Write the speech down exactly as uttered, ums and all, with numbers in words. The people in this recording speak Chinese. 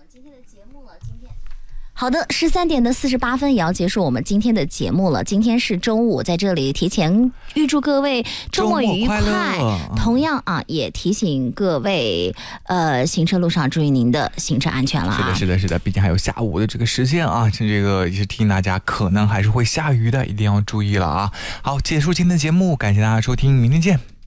今天的节目了，今天。好的，十三点的四十八分也要结束我们今天的节目了。今天是周五，在这里提前预祝各位周末愉快。同样啊，也提醒各位，呃，行车路上注意您的行车安全了、啊。 是的，是的，是的，毕竟还有下午的这个时间啊，这个也是提醒大家，可能还是会下雨的，一定要注意了啊。好，结束今天的节目，感谢大家收听，明天见。